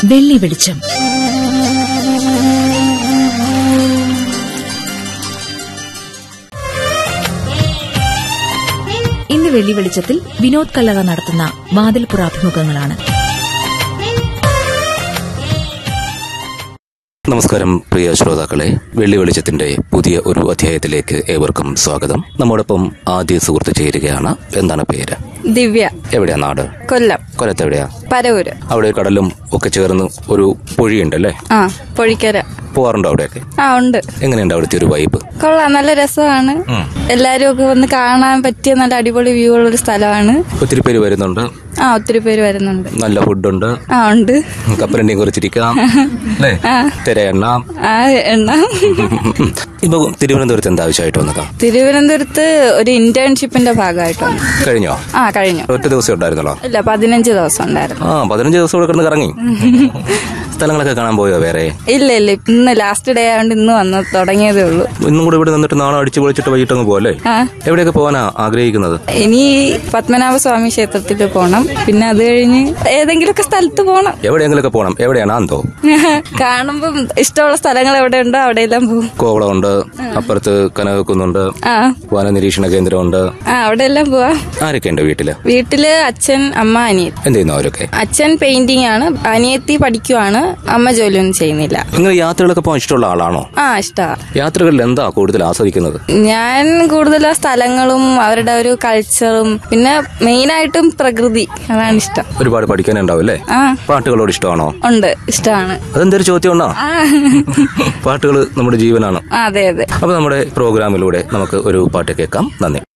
വെള്ളി വെളിച്ചം. ഇന്ന് വെള്ളി വെളിച്ചത്തിൽ വിനോദ് കല്ലറ നടത്തുന്ന വാതിൽപ്പുറ അഭിമുഖങ്ങളാണ്. നമസ്കാരം പ്രിയ ശ്രോതാക്കളെ, വെള്ളി വെളിച്ചത്തിന്റെ പുതിയ ഒരു അധ്യായത്തിലേക്ക് ഏവർക്കും സ്വാഗതം. നമ്മോടൊപ്പം ആദ്യ സുഹൃത്ത് ചേരുകയാണ്. എന്താണ് പേര്? ദിവ്യ. എവിടെയാ നാട്? കൊല്ലം. കൊല്ലത്ത് എവിടെയാ? പരവൂര്. അവിടെ കടലും ഒക്കെ ചേർന്ന് ഒരു പൊഴിയുണ്ടല്ലേ? പൊഴിക്കര. പോവാറുണ്ടോ അവിടെയൊക്കെ? ഉണ്ട്. എങ്ങനെയുണ്ട് അവിടുത്തെ ഒരു വൈബ്? കൊള്ളാം, നല്ല രസമാണ്. എല്ലാരും ഒക്കെ വന്ന് കാണാൻ പറ്റിയ നല്ല അടിപൊളി വ്യൂ ഉള്ള ഒരു സ്ഥലമാണ്. ഒത്തിരി പേര് വരുന്നുണ്ട്. ഒത്തിരി പേര് വരുന്നുണ്ട്. നല്ല ഫുഡുണ്ട്. ഉണ്ട്. കപ്പലണ്ടിയും കുറിച്ചിരിക്കാം. എണ്ണാം. ഇപ്പൊ തിരുവനന്തപുരത്ത് എന്താ ആവശ്യമായിട്ട് വന്നേക്കാം? തിരുവനന്തപുരത്ത് ഒരു ഇന്റേൺഷിപ്പിന്റെ ഭാഗമായിട്ട് വന്നു. കഴിഞ്ഞോ? കഴിഞ്ഞു. ഒറ്റ ദിവസം ഉണ്ടായിരുന്നല്ലോ? ഇല്ല, 15 ദിവസം ഉണ്ടായിരുന്നു. 15 ദിവസം ഇവിടെ കിടന്ന് കറങ്ങി. സ്ഥലങ്ങളൊക്കെ കാണാൻ പോയോ വേറെ? ഇല്ല, ഇന്ന് ലാസ്റ്റ് ഡേ ആയതുകൊണ്ട് ഇന്ന് വന്ന് തുടങ്ങിയതേ ഉള്ളൂ. ഇന്നും കൂടെ ഇവിടെ നിന്നിട്ട് നാളെ അടിച്ചു പൊളിച്ചിട്ട് വൈകിട്ടങ്ങ് പോകല്ലേ? എവിടെയൊക്കെ പോകാനാ ആഗ്രഹിക്കുന്നത്? ഇനി പത്മനാഭസ്വാമി ക്ഷേത്രത്തിൽ പോകണം. പിന്നെ അത് കഴിഞ്ഞ് ഏതെങ്കിലുമൊക്കെ സ്ഥലത്ത് പോകണം. എവിടെയെങ്കിലൊക്കെ പോകണം. എവിടെയാണ് ആന്തോ? കാണുമ്പോ ഇഷ്ടമുള്ള സ്ഥലങ്ങൾ എവിടെ ഉണ്ടോ അവിടെയെല്ലാം പോകും. കോവളമുണ്ട്, അപ്പുറത്ത് കനകക്കുന്നുണ്ട്, വനനിരീക്ഷണ കേന്ദ്രമുണ്ട്. അവിടെ എല്ലാം പോവാ. ആരൊക്കെ ഉണ്ട് വീട്ടില്? വീട്ടില് അച്ഛൻ, അമ്മ, അനിയത്തി. എന്ത് ചെയ്യുന്നു അവരൊക്കെ? അച്ഛൻ പെയിന്റിംഗ് ആണ്, അനിയത്തി പഠിക്കുവാണ്, അമ്മ ജോലിയൊന്നും ചെയ്യുന്നില്ല. നിങ്ങൾ യാത്രകളൊക്കെ പോകാൻ ഇഷ്ടമുള്ള ആളാണോ? ഇഷ്ടമാണ്. യാത്രകളിൽ എന്താ കൂടുതൽ ആസ്വദിക്കുന്നത്? ഞാൻ കൂടുതൽ സ്ഥലങ്ങളും അവരുടെ ഒരു കൾച്ചറും പിന്നെ മെയിനായിട്ടും പ്രകൃതി, അതാണ് ഇഷ്ടം. ഒരുപാട് പഠിക്കാനുണ്ടാവും അല്ലേ? പാട്ടുകളോട് ഇഷ്ടമാണോ? ഉണ്ട്, ഇഷ്ടമാണ്. അതെന്തൊരു ചോദ്യം ഉണ്ടോ? പാട്ടുകൾ നമ്മുടെ ജീവനാണ്. അതെ. അപ്പൊ നമ്മുടെ പ്രോഗ്രാമിലൂടെ നമുക്ക് ഒരു പാട്ട് കേൾക്കാം. നന്ദി.